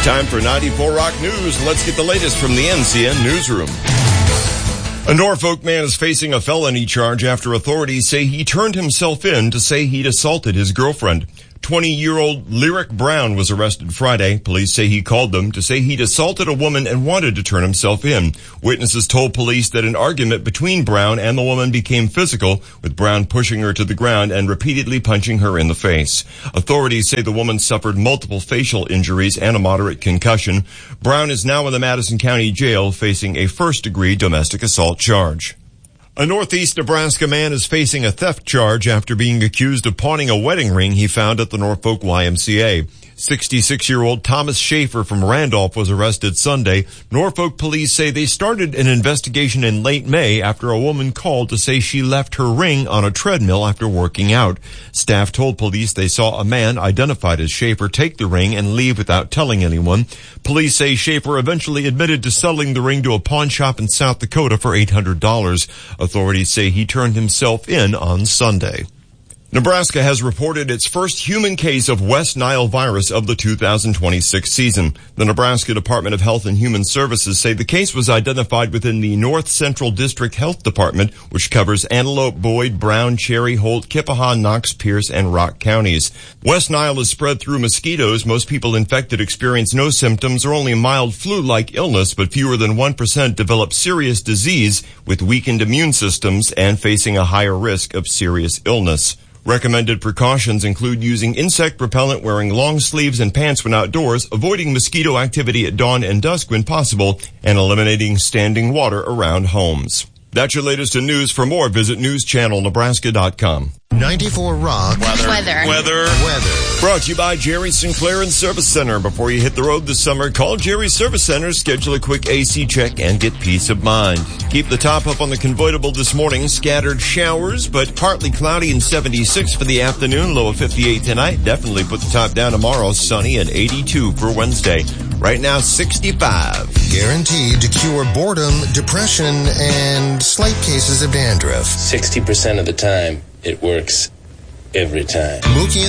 Time for 94 Rock News. Let's get the latest from the NCN Newsroom. A Norfolk man is facing a felony charge after authorities say he turned himself in to say he'd assaulted his girlfriend. 20-year-old Lyric Brown was arrested Friday. Police say he called them to say he'd assaulted a woman and wanted to turn himself in. Witnesses told police that an argument between Brown and the woman became physical, with Brown pushing her to the ground and repeatedly punching her in the face. Authorities say the woman suffered multiple facial injuries and a moderate concussion. Brown is now in the Madison County Jail facing a first-degree domestic assault charge. A Northeast Nebraska man is facing a theft charge after being accused of pawning a wedding ring he found at the Norfolk YMCA. 66-year-old Thomas Schaefer from Randolph was arrested Sunday. Norfolk police say they started an investigation in late May after a woman called to say she left her ring on a treadmill after working out. Staff told police they saw a man identified as Schaefer take the ring and leave without telling anyone. Police say Schaefer eventually admitted to selling the ring to a pawn shop in South Dakota for $800. Authorities say he turned himself in on Sunday. Nebraska has reported its first human case of West Nile virus of the 2026 season. The Nebraska Department of Health and Human Services say the case was identified within the North Central District Health Department, which covers Antelope, Boyd, Brown, Cherry, Holt, Kippaha, Knox, Pierce, and Rock counties. West Nile is spread through mosquitoes. Most people infected experience no symptoms or only mild flu-like illness, but fewer than 1% develop serious disease with weakened immune systems and facing a higher risk of serious illness. Recommended precautions include using insect repellent, wearing long sleeves and pants when outdoors, avoiding mosquito activity at dawn and dusk when possible, and eliminating standing water around homes. That's your latest in news. For more, visit newschannelnebraska.com. 94 Rock. Weather. Brought to you by Jerry Sinclair and Service Center. Before you hit the road this summer, call Jerry Service Center, schedule a quick AC check, and get peace of mind. Keep the top up on the convertible this morning. Scattered showers, but partly cloudy and 76 for the afternoon. Low of 58 tonight. Definitely put the top down tomorrow. Sunny and 82 for Wednesday. Right now, 65. Guaranteed to cure boredom, depression, and slight cases of dandruff. 60% of the time, it works every time. Mookie